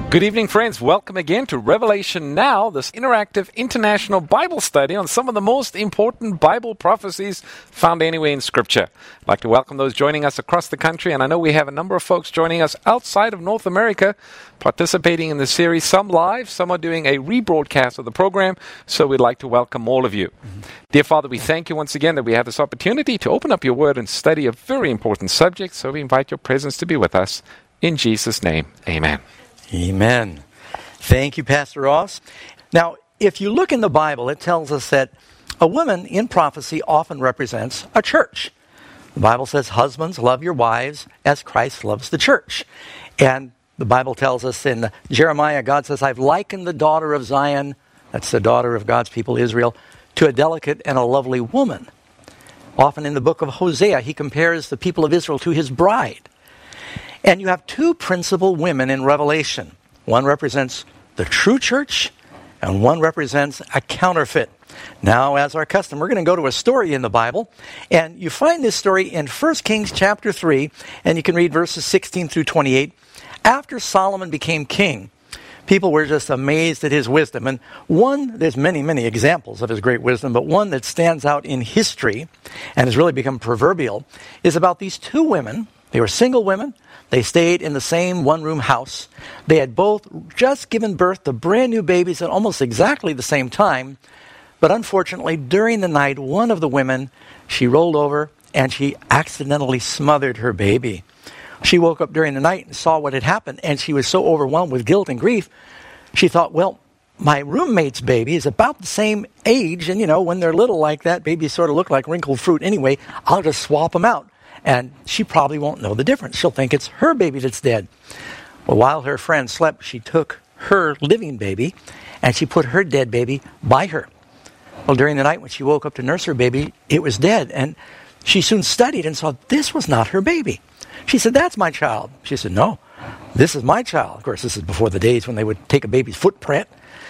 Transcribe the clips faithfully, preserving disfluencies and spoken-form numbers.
Good evening, friends. Welcome again to Revelation Now, this interactive international Bible study on some of the most important Bible prophecies found anywhere in Scripture. I'd like to welcome those joining us across the country, and I know we have a number of folks joining us outside of North America participating in the series, some live, some are doing a rebroadcast of the program, so we'd like to welcome all of you. Mm-hmm. Dear Father, we thank you once again that we have this opportunity to open up your Word and study a very important subject, so we invite your presence to be with us. In Jesus' name, amen. Amen. Thank you, Pastor Ross. Now, if you look in the Bible, it tells us that a woman in prophecy often represents a church. The Bible says, husbands, love your wives as Christ loves the church. And the Bible tells us in Jeremiah, God says, I've likened the daughter of Zion, that's the daughter of God's people, Israel, to a delicate and a lovely woman. Often in the book of Hosea, he compares the people of Israel to his bride. And you have two principal women in Revelation. One represents the true church, and one represents a counterfeit. Now, as our custom, we're going to go to a story in the Bible, and you find this story in First Kings chapter three, and you can read verses sixteen through twenty-eight. After Solomon became king, people were just amazed at his wisdom. And one, there's many, many examples of his great wisdom, but one that stands out in history and has really become proverbial is about these two women. They were single women. They stayed in the same one-room house. They had both just given birth to brand new babies at almost exactly the same time. But unfortunately, during the night, one of the women, she rolled over and she accidentally smothered her baby. She woke up during the night and saw what had happened, and she was so overwhelmed with guilt and grief, she thought, well, my roommate's baby is about the same age, and you know, when they're little like that, babies sort of look like wrinkled fruit anyway, I'll just swap them out. And she probably won't know the difference. She'll think it's her baby that's dead. Well, while her friend slept, she took her living baby and she put her dead baby by her. Well, during the night when she woke up to nurse her baby, it was dead. And she soon studied and saw this was not her baby. She said, that's my child. She said, no, this is my child. Of course, this is before the days when they would take a baby's footprint.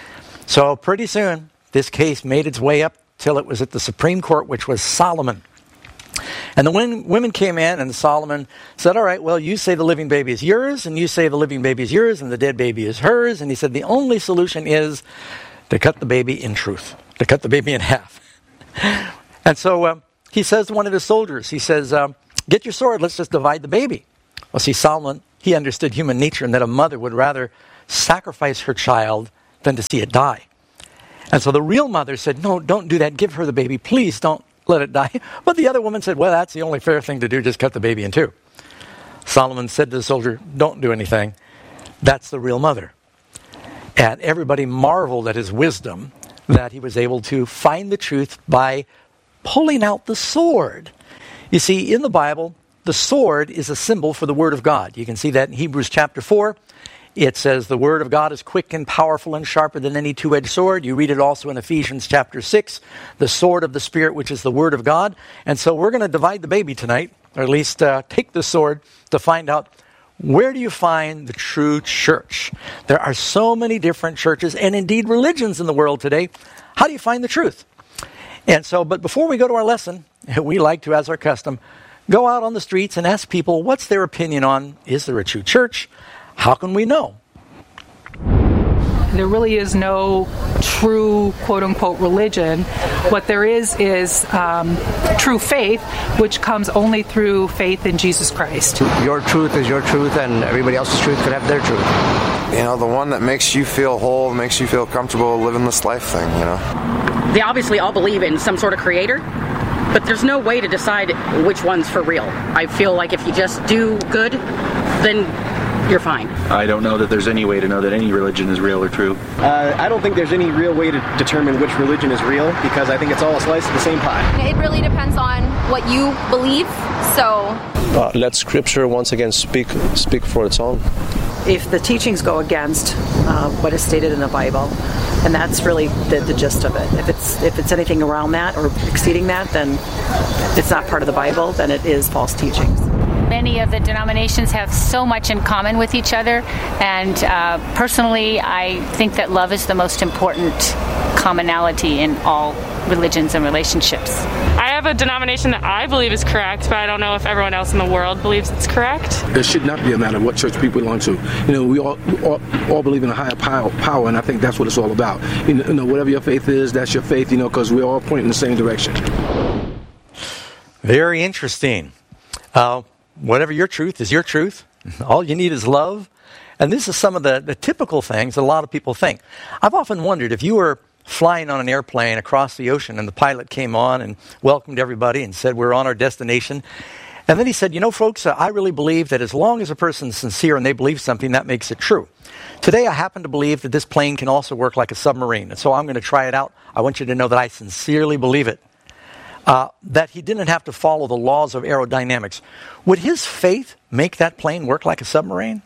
So pretty soon, this case made its way up till it was at the Supreme Court, which was Solomon. And the women came in, and Solomon said, all right, well, you say the living baby is yours, and you say the living baby is yours, and the dead baby is hers. And he said the only solution is to cut the baby in truth, to cut the baby in half. And so uh, he says to one of his soldiers, he says, um, get your sword, let's just divide the baby. Well, see, Solomon, he understood human nature and that a mother would rather sacrifice her child than to see it die. And so the real mother said, no, don't do that. Give her the baby. Please don't let it die. But the other woman said, well, that's the only fair thing to do. Just cut the baby in two. Solomon said to the soldier, don't do anything. That's the real mother. And everybody marveled at his wisdom that he was able to find the truth by pulling out the sword. You see, in the Bible, the sword is a symbol for the Word of God. You can see that in Hebrews chapter four. It says the Word of God is quick and powerful and sharper than any two-edged sword. You read it also in Ephesians chapter six, the sword of the Spirit, which is the Word of God. And so we're going to divide the baby tonight, or at least uh, take the sword to find out where do you find the true church. There are so many different churches and indeed religions in the world today. How do you find the truth? And so, but before we go to our lesson, we like to, as our custom, go out on the streets and ask people what's their opinion on, is there a true church? How can we know? There really is no true, quote-unquote, religion. What there is is um, true faith, which comes only through faith in Jesus Christ. Your truth is your truth, and everybody else's truth could have their truth. You know, the one that makes you feel whole, makes you feel comfortable living this life thing, you know. They obviously all believe in some sort of creator, but there's no way to decide which one's for real. I feel like if you just do good, then you're fine. I don't know that there's any way to know that any religion is real or true. Uh, I don't think there's any real way to determine which religion is real, because I think it's all a slice of the same pie. It really depends on what you believe, so... Uh, let Scripture once again speak speak for its own. If the teachings go against uh, what is stated in the Bible, and that's really the, the gist of it. If it's if it's anything around that or exceeding that, then it's not part of the Bible, then it is false teachings. Many of the denominations have so much in common with each other, and uh, personally, I think that love is the most important commonality in all religions and relationships. I have a denomination that I believe is correct, but I don't know if everyone else in the world believes it's correct. It should not be a matter of what church people belong to. You know, we all we all, all believe in a higher power, power, and I think that's what it's all about. You know, you know, whatever your faith is, that's your faith, you know, because we're all pointing in the same direction. Very interesting. Uh, whatever your truth is your truth. All you need is love. And this is some of the, the typical things that a lot of people think. I've often wondered if you were flying on an airplane across the ocean and the pilot came on and welcomed everybody and said we're on our destination. And then he said, you know, folks, uh, I really believe that as long as a person's sincere and they believe something, that makes it true. Today I happen to believe that this plane can also work like a submarine. And so I'm going to try it out. I want you to know that I sincerely believe it. Uh, that he didn't have to follow the laws of aerodynamics. Would his faith make that plane work like a submarine?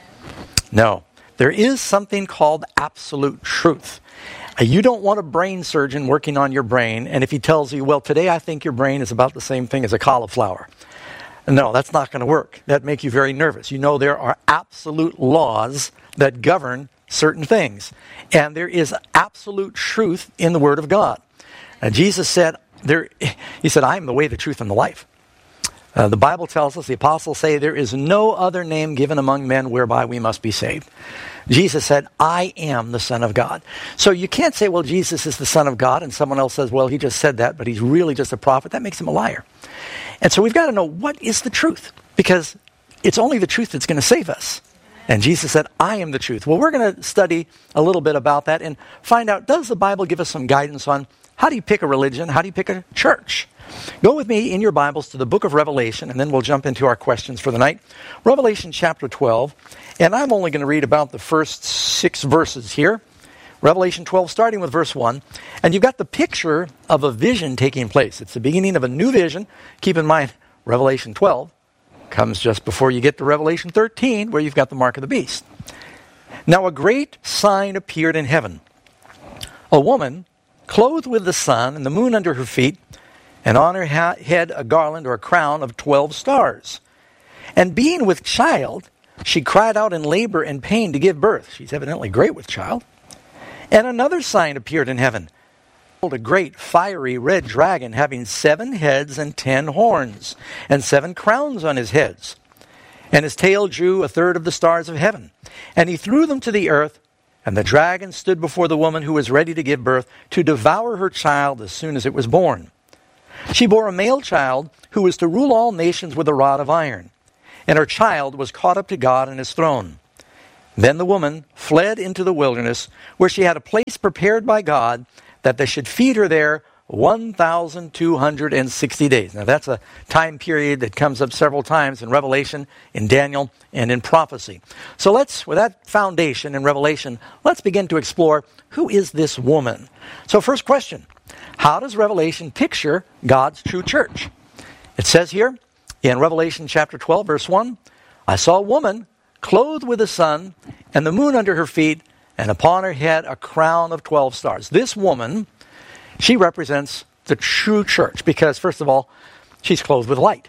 No. There is something called absolute truth. Uh, you don't want a brain surgeon working on your brain, and if he tells you, well, today I think your brain is about the same thing as a cauliflower. No, that's not going to work. That'd make you very nervous. You know there are absolute laws that govern certain things. And there is absolute truth in the Word of God. Uh, Jesus said, There, he said, I am the way, the truth, and the life. Uh, the Bible tells us, the apostles say, there is no other name given among men whereby we must be saved. Jesus said, I am the Son of God. So you can't say, well, Jesus is the Son of God, and someone else says, well, he just said that, but he's really just a prophet. That makes him a liar. And so we've got to know, what is the truth? Because it's only the truth that's going to save us. And Jesus said, I am the truth. Well, we're going to study a little bit about that and find out, does the Bible give us some guidance on how do you pick a religion? How do you pick a church? Go with me in your Bibles to the book of Revelation, and then we'll jump into our questions for the night. Revelation chapter twelve, and I'm only going to read about the first six verses here. Revelation twelve, starting with verse one. And you've got the picture of a vision taking place. It's the beginning of a new vision. Keep in mind, Revelation twelve comes just before you get to Revelation thirteen, where you've got the mark of the beast. Now a great sign appeared in heaven. A woman clothed with the sun and the moon under her feet, and on her ha- head a garland or a crown of twelve stars. And being with child, she cried out in labor and pain to give birth. She's evidently great with child. And another sign appeared in heaven. A great fiery red dragon having seven heads and ten horns, and seven crowns on his heads. And his tail drew a third of the stars of heaven. And he threw them to the earth. And the dragon stood before the woman who was ready to give birth to devour her child as soon as it was born. She bore a male child who was to rule all nations with a rod of iron. And her child was caught up to God and his throne. Then the woman fled into the wilderness, where she had a place prepared by God, that they should feed her there one thousand two hundred sixty days. Now that's a time period that comes up several times in Revelation, in Daniel, and in prophecy. So let's, with that foundation in Revelation, let's begin to explore, who is this woman? So first question, how does Revelation picture God's true church? It says here in Revelation chapter twelve, verse one, I saw a woman clothed with the sun and the moon under her feet, and upon her head a crown of twelve stars. This woman, she represents the true church because, first of all, she's clothed with light.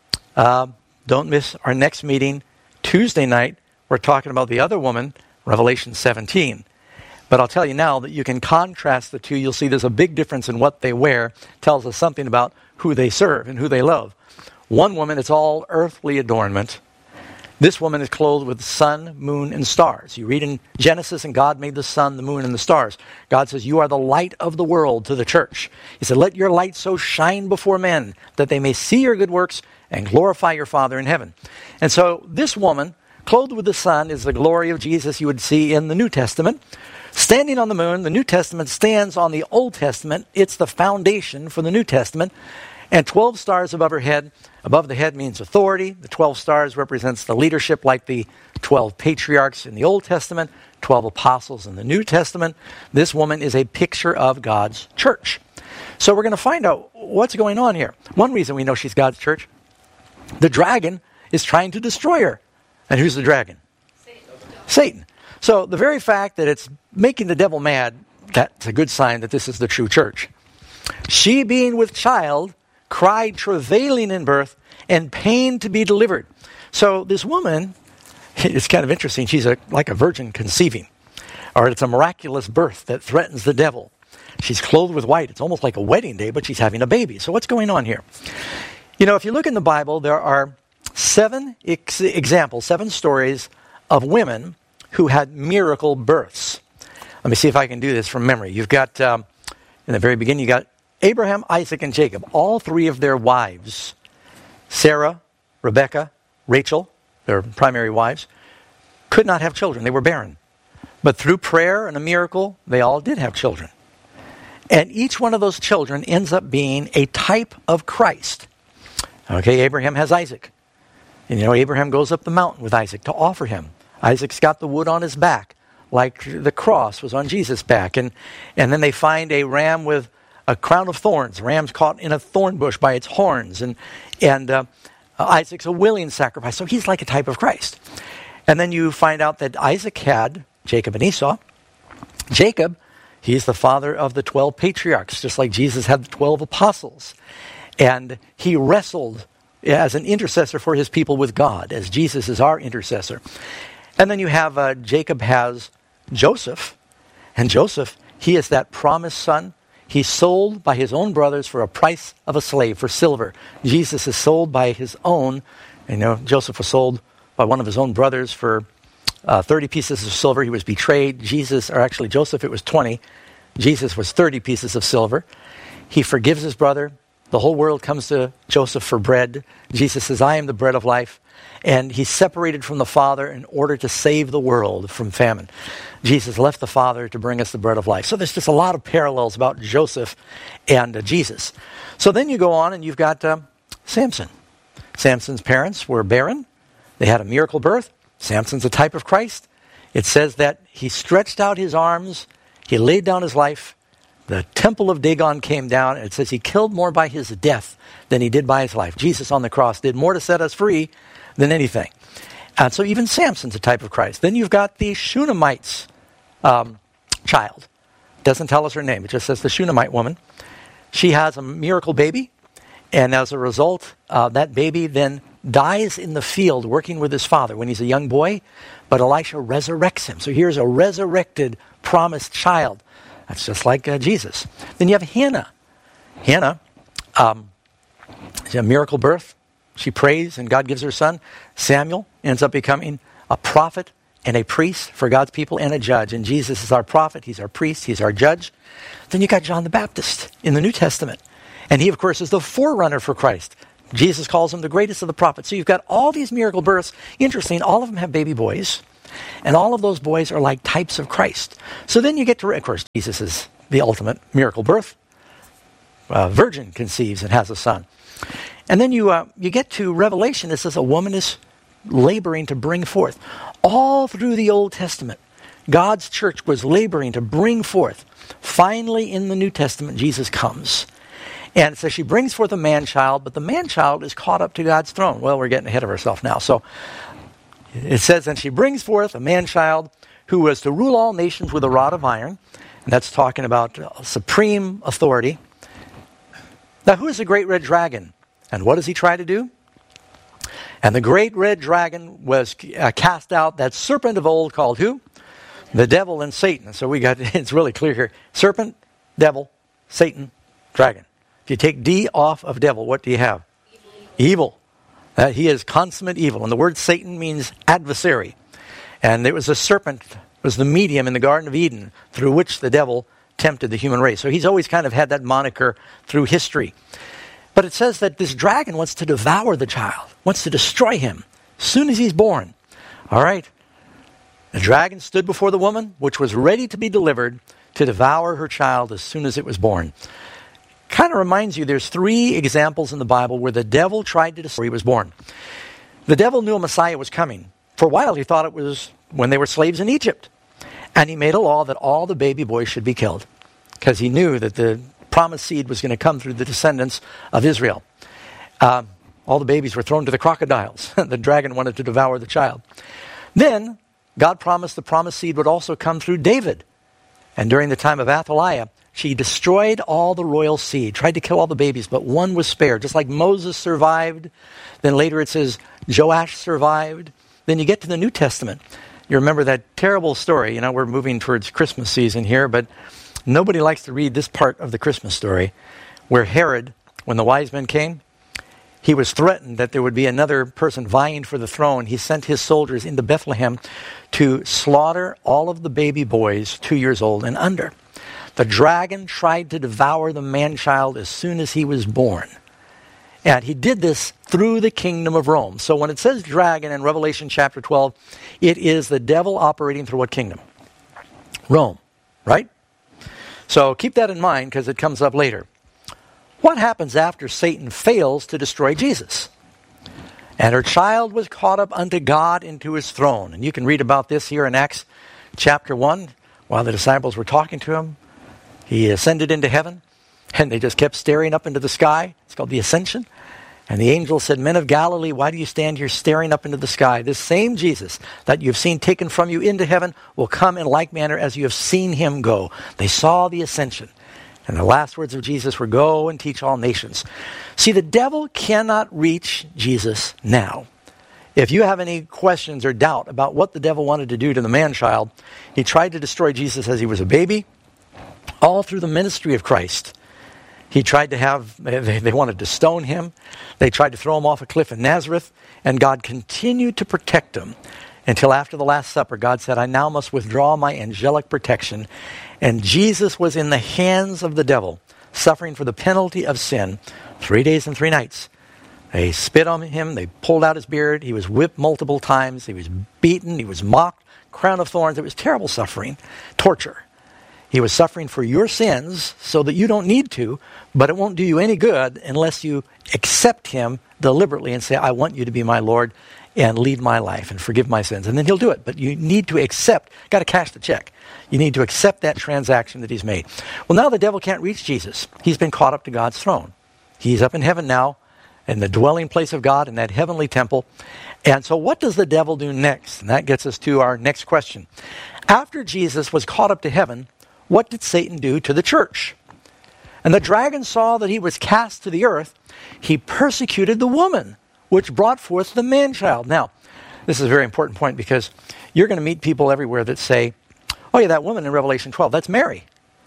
Uh, don't miss our next meeting Tuesday night. We're talking about the other woman, Revelation seventeen. But I'll tell you now that you can contrast the two. You'll see there's a big difference in what they wear. It tells us something about who they serve and who they love. One woman, it's all earthly adornment. This woman is clothed with sun, moon, and stars. You read in Genesis, and God made the sun, the moon, and the stars. God says, you are the light of the world to the church. He said, let your light so shine before men that they may see your good works and glorify your Father in heaven. And so this woman, clothed with the sun, is the glory of Jesus you would see in the New Testament. Standing on the moon, the New Testament stands on the Old Testament. It's the foundation for the New Testament. And twelve stars above her head. Above the head means authority. The twelve stars represents the leadership, like the twelve patriarchs in the Old Testament, twelve apostles in the New Testament. This woman is a picture of God's church. So we're going to find out what's going on here. One reason we know she's God's church, the dragon is trying to destroy her. And who's the dragon? Satan. Satan. So the very fact that it's making the devil mad, that's a good sign that this is the true church. She, being with child, cried travailing in birth and pain to be delivered. So this woman, it's kind of interesting. She's a, like a virgin conceiving. Or it's a miraculous birth that threatens the devil. She's clothed with white. It's almost like a wedding day, but she's having a baby. So what's going on here? You know, if you look in the Bible, there are seven ex- examples, seven stories of women who had miracle births. Let me see if I can do this from memory. You've got, um, in the very beginning, you got Abraham, Isaac, and Jacob. All three of their wives, Sarah, Rebecca, Rachel, their primary wives, could not have children. They were barren. But through prayer and a miracle, they all did have children. And each one of those children ends up being a type of Christ. Okay, Abraham has Isaac. And you know, Abraham goes up the mountain with Isaac to offer him. Isaac's got the wood on his back, like the cross was on Jesus' back. And, and then they find a ram with a crown of thorns. The ram's caught in a thorn bush by its horns. And, and uh, Isaac's a willing sacrifice. So he's like a type of Christ. And then you find out that Isaac had Jacob and Esau. Jacob, he's the father of the twelve patriarchs, just like Jesus had the twelve apostles. And he wrestled as an intercessor for his people with God, as Jesus is our intercessor. And then you have uh, Jacob has Joseph. And Joseph, he is that promised son. He's sold by his own brothers for a price of a slave, for silver. Jesus is sold by his own. You know, Joseph was sold by one of his own brothers for uh, thirty pieces of silver. He was betrayed. Jesus, or actually Joseph, it was twenty. Jesus was thirty pieces of silver. He forgives his brother. The whole world comes to Joseph for bread. Jesus says, I am the bread of life. And he's separated from the Father in order to save the world from famine. Jesus left the Father to bring us the bread of life. So there's just a lot of parallels about Joseph and uh, Jesus. So then you go on and you've got uh, Samson. Samson's parents were barren. They had a miracle birth. Samson's a type of Christ. It says that he stretched out his arms. He laid down his life. The temple of Dagon came down, and it says he killed more by his death than he did by his life. Jesus on the cross did more to set us free than anything. And so even Samson's a type of Christ. Then you've got the Shunammite's um, child. Doesn't tell us her name. It just says the Shunammite woman. She has a miracle baby, and as a result, uh, that baby then dies in the field working with his father when he's a young boy, but Elisha resurrects him. So here's a resurrected, promised child. That's just like uh, Jesus. Then you have Hannah. Hannah, um, a miracle birth. She prays and God gives her a son. Samuel ends up becoming a prophet and a priest for God's people and a judge. And Jesus is our prophet. He's our priest. He's our judge. Then you got John the Baptist in the New Testament. And he, of course, is the forerunner for Christ. Jesus calls him the greatest of the prophets. So you've got all these miracle births. Interesting, all of them have baby boys. And all of those boys are like types of Christ. So then you get to, of course, Jesus is the ultimate miracle birth. A virgin conceives and has a son. And then you uh, you get to Revelation. It says a woman is laboring to bring forth. All through the Old Testament, God's church was laboring to bring forth. Finally, in the New Testament, Jesus comes. And it says she brings forth a man-child, but the man-child is caught up to God's throne. Well, we're getting ahead of ourselves now. So it says, and she brings forth a man-child who was to rule all nations with a rod of iron. And that's talking about uh, supreme authority. Now, who is the great red dragon? And what does he try to do? And the great red dragon was uh, cast out, that serpent of old called who? The devil and Satan. So we got, it's really clear here. Serpent, devil, Satan, dragon. If you take D off of devil, what do you have? Evil. Evil. Uh, he is consummate evil. And the word Satan means adversary. And it was a serpent, was the medium in the Garden of Eden through which the devil tempted the human race. So he's always kind of had that moniker through history. But it says that this dragon wants to devour the child, wants to destroy him as soon as he's born. All right. The dragon stood before the woman, which was ready to be delivered to devour her child as soon as it was born. Kind of reminds you, there's three examples in the Bible where the devil tried to destroy he was born. The devil knew a Messiah was coming. For a while he thought it was when they were slaves in Egypt. And he made a law that all the baby boys should be killed. Because he knew that the promised seed was going to come through the descendants of Israel. Uh, all the babies were thrown to the crocodiles. The dragon wanted to devour the child. Then God promised the promised seed would also come through David. And during the time of Athaliah, she destroyed all the royal seed, tried to kill all the babies, but one was spared. Just like Moses survived. Then later it says Joash survived. Then you get to the New Testament. You remember that terrible story. You know, we're moving towards Christmas season here, but Nobody likes to read this part of the Christmas story where Herod, when the wise men came, he was threatened that there would be another person vying for the throne. He sent his soldiers into Bethlehem to slaughter all of the baby boys two years old and under. The dragon tried to devour the man-child as soon as he was born. And he did this through the kingdom of Rome. So when it says dragon in Revelation chapter twelve, it is the devil operating through what kingdom? Rome, right? So keep that in mind because it comes up later. What happens after Satan fails to destroy Jesus? And her child was caught up unto God into his throne. And you can read about this here in Acts chapter one. While the disciples were talking to him, he ascended into heaven. And they just kept staring up into the sky. It's called the ascension. And the angel said, Men of Galilee, why do you stand here staring up into the sky? This same Jesus that you've seen taken from you into heaven will come in like manner as you have seen him go. They saw the ascension. And the last words of Jesus were, Go and teach all nations. See, the devil cannot reach Jesus now. If you have any questions or doubt about what the devil wanted to do to the man-child, he tried to destroy Jesus as he was a baby, all through the ministry of Christ. He tried to have, they, they wanted to stone him. They tried to throw him off a cliff in Nazareth. And God continued to protect him until after the Last Supper. God said, I now must withdraw my angelic protection. And Jesus was in the hands of the devil, suffering for the penalty of sin, three days and three nights. They spit on him. They pulled out his beard. He was whipped multiple times. He was beaten. He was mocked. Crown of thorns. It was terrible suffering, torture. He was suffering for your sins so that you don't need to, but it won't do you any good unless you accept him deliberately and say, I want you to be my Lord and lead my life and forgive my sins. And then he'll do it. But you need to accept, got to cash the check. You need to accept that transaction that he's made. Well, now the devil can't reach Jesus. He's been caught up to God's throne. He's up in heaven now in the dwelling place of God in that heavenly temple. And so what does the devil do next? And that gets us to our next question. After Jesus was caught up to heaven, what did Satan do to the church? And the dragon saw that he was cast to the earth. He persecuted the woman, which brought forth the man-child. Now, this is a very important point because you're going to meet people everywhere that say, oh yeah, that woman in Revelation twelve, that's Mary.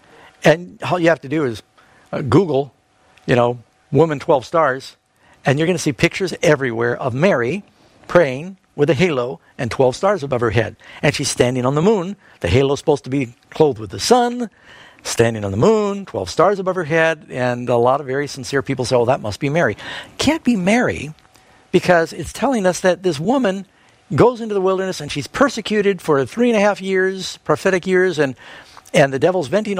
And all you have to do is uh, Google, you know, woman twelve stars, and you're going to see pictures everywhere of Mary praying with a halo and twelve stars above her head. And she's standing on the moon. The halo is supposed to be clothed with the sun, standing on the moon, twelve stars above her head. And a lot of very sincere people say, oh, that must be Mary. Can't be Mary because it's telling us that this woman goes into the wilderness and she's persecuted for three and a half years, prophetic years, and, and the devil's venting